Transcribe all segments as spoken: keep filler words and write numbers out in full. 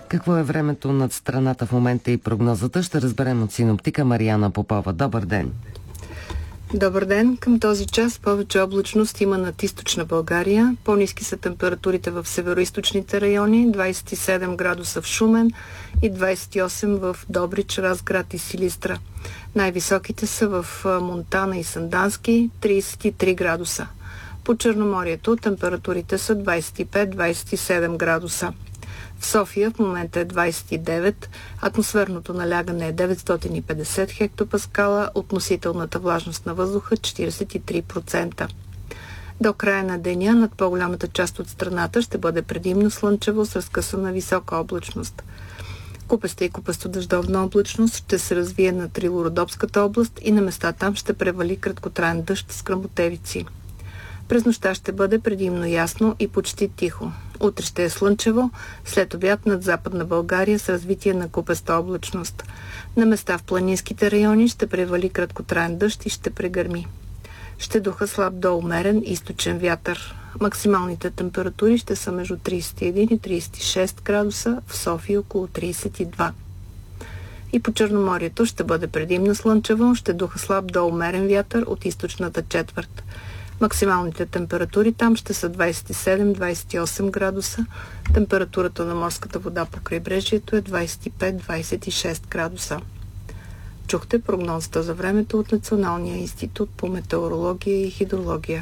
Какво е времето над страната в момента и прогнозата ще разберем от синоптика Мариана Попова. Добър ден! Добър ден! Към този час повече облачност има над източна България. По-ниски са температурите в североизточните райони, двадесет и седем градуса в Шумен и двадесет и осем в Добрич, Разград и Силистра. Най-високите са в Монтана и Сандански, тридесет и три градуса. По Черноморието температурите са двадесет и пет до двадесет и седем градуса. В София в момента е двадесет и девет, атмосферното налягане е деветстотин и петдесет хектопаскала, относителната влажност на въздуха четиридесет и три процента. До края на деня над по-голямата част от страната ще бъде предимно слънчево с разкъсана висока облачност. Купеста и купесто-дъждовна облачност ще се развие на Рило-Родопската област и на места там ще превали краткотраен дъжд с гръмотевици. През нощта ще бъде предимно ясно и почти тихо. Утре ще е слънчево, след обяд над Западна България с развитие на купеста облачност. На места в планинските райони ще превали краткотраен дъжд и ще прегърми. Ще духа слаб до умерен източен вятър. Максималните температури ще са между тридесет и един и тридесет и шест градуса, в София около тридесет и два. И по Черноморието ще бъде предимно слънчево, ще духа слаб до умерен вятър от източната четвърт. Максималните температури там ще са двадесет и седем до двадесет и осем градуса. Температурата на морската вода по крайбрежието е двадесет и пет до двадесет и шест градуса. Чухте прогнозата за времето от Националния институт по метеорология и хидрология.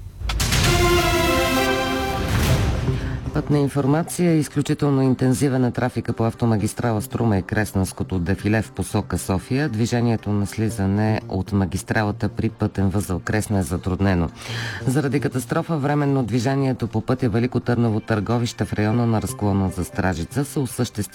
Пътна информация. Изключително интензивен е трафика по автомагистрала Струма и Кресненското дефиле в посока София. Движението на слизане от магистралата при пътен възел Кресна е затруднено. Заради катастрофа временно движението по пътя Велико Търново Търговище в района на разклона за Стражица се осъществи